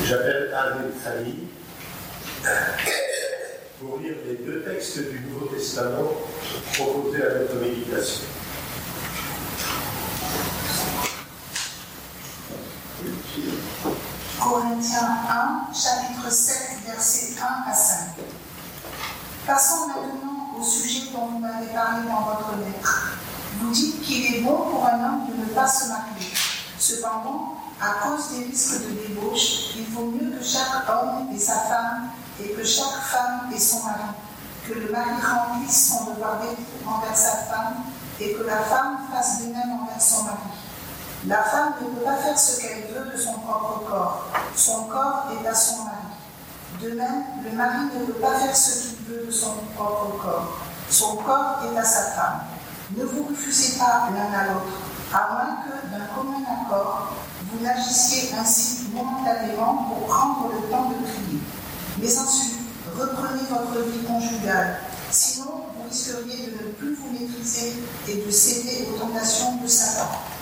J'appelle un des familles pour lire les deux textes du Nouveau Testament proposés à notre méditation. Corinthiens 1, chapitre 7, versets 1 à 5. Passons maintenant au sujet dont vous m'avez parlé dans votre lettre. Vous dites qu'il est bon pour un homme de ne pas se marier. Cependant, à cause des risques de débauche, il vaut mieux que chaque homme ait sa femme et que chaque femme ait son mari, que le mari remplisse son devoir d'être envers sa femme et que la femme fasse de même envers son mari. La femme ne peut pas faire ce qu'elle veut de son propre corps. Son corps est à son mari. De même, le mari ne peut pas faire ce qu'il veut de son propre corps. Son corps est à sa femme. Ne vous refusez pas l'un à l'autre, à moins que, d'un commun accord, vous n'agissiez ainsi momentanément pour prendre le temps de prier. Mais ensuite, reprenez votre vie conjugale. Sinon, vous risqueriez de ne plus vous maîtriser et de céder aux tentations de Satan.